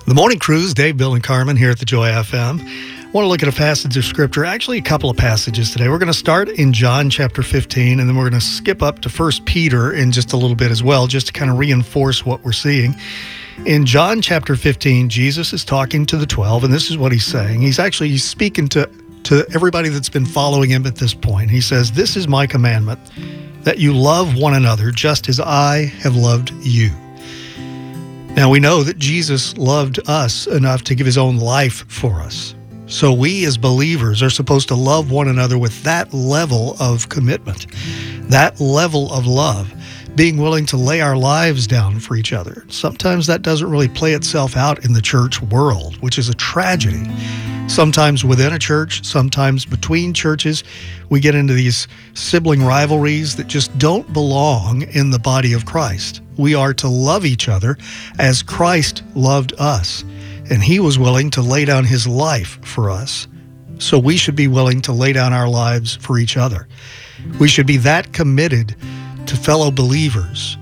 The Morning Cruise, Dave, Bill, and Carmen here at the Joy FM. I want to look at a passage of Scripture, actually a couple of passages today. We're going to start in John chapter 15, and then we're going to skip up to 1 Peter in just a little bit as well, just to kind of reinforce what we're seeing. In John chapter 15, Jesus is talking to the 12, and this is what he's saying. He's speaking to everybody that's been following him at this point. He says, "This is my commandment, that you love one another just as I have loved you." Now, we know that Jesus loved us enough to give his own life for us. So we as believers are supposed to love one another with that level of commitment, that level of love, being willing to lay our lives down for each other. Sometimes that doesn't really play itself out in the church world, which is a tragedy. Sometimes within a church, sometimes between churches, we get into these sibling rivalries that just don't belong in the body of Christ. We are to love each other as Christ loved us, and he was willing to lay down his life for us. So we should be willing to lay down our lives for each other. We should be that committed to fellow believers.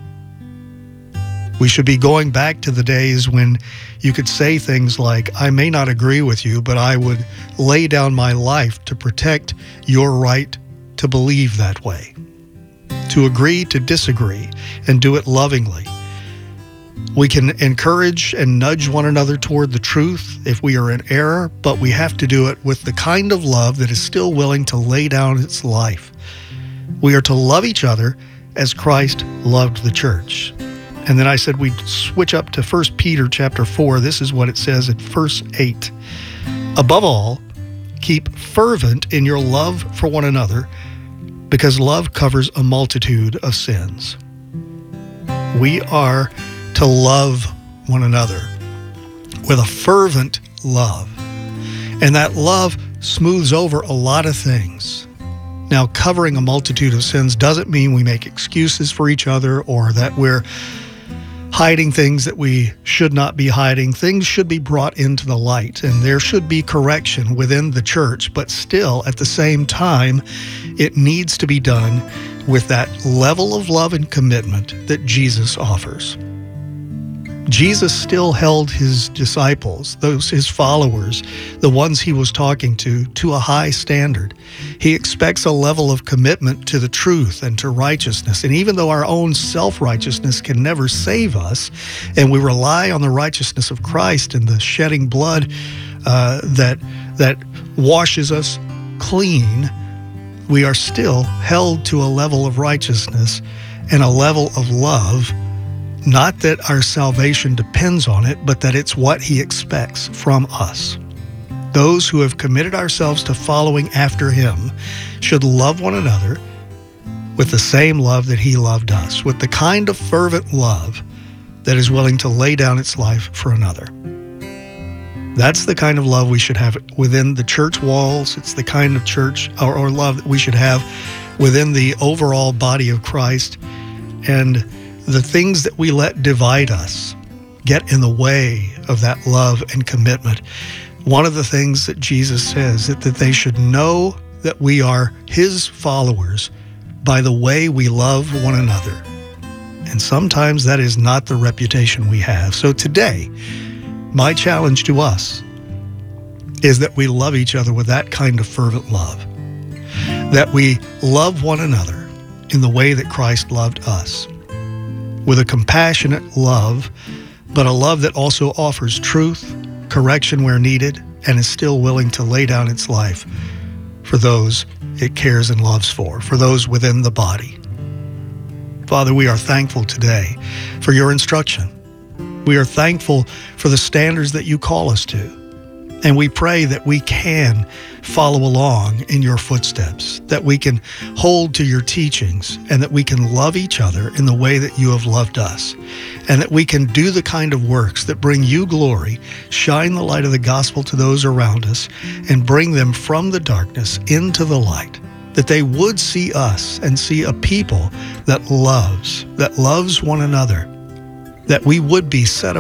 We should be going back to the days when you could say things like, "I may not agree with you, but I would lay down my life to protect your right to believe that way." To agree to disagree and do it lovingly. We can encourage and nudge one another toward the truth if we are in error, but we have to do it with the kind of love that is still willing to lay down its life. We are to love each other as Christ loved the church. And then I said we'd switch up to 1 Peter chapter 4. This is what it says at verse 8. "Above all, keep fervent in your love for one another, because love covers a multitude of sins." We are to love one another with a fervent love. And that love smooths over a lot of things. Now, covering a multitude of sins doesn't mean we make excuses for each other or that we're hiding things that we should not be hiding. Things should be brought into the light, and there should be correction within the church, but still, at the same time, it needs to be done with that level of love and commitment that Jesus offers. Jesus still held his disciples, his followers, the ones he was talking to a high standard. He expects a level of commitment to the truth and to righteousness. And even though our own self-righteousness can never save us, and we rely on the righteousness of Christ and the shedding blood that washes us clean, we are still held to a level of righteousness and a level of love. Not that our salvation depends on it, but that it's what he expects from us. Those who have committed ourselves to following after him should love one another with the same love that he loved us, with the kind of fervent love that is willing to lay down its life for another. That's the kind of love we should have within the church walls. It's the kind of church or love that we should have within the overall body of Christ. And the things that we let divide us get in the way of that love and commitment. One of the things that Jesus says is that they should know that we are his followers by the way we love one another. And sometimes that is not the reputation we have. So today, my challenge to us is that we love each other with that kind of fervent love. That we love one another in the way that Christ loved us. With a compassionate love, but a love that also offers truth, correction where needed, and is still willing to lay down its life for those it cares and loves for those within the body. Father, we are thankful today for your instruction. We are thankful for the standards that you call us to. And we pray that we can follow along in your footsteps, that we can hold to your teachings, and that we can love each other in the way that you have loved us, and that we can do the kind of works that bring you glory, shine the light of the gospel to those around us, and bring them from the darkness into the light, that they would see us and see a people that loves one another, that we would be set